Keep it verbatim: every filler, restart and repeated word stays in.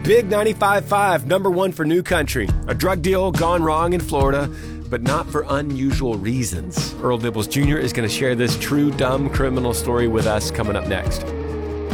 Big ninety-five point five, number one for New Country. A drug deal gone wrong in Florida, but not for unusual reasons. Earl Dibbles Junior is going to share this true dumb criminal story with us coming up next.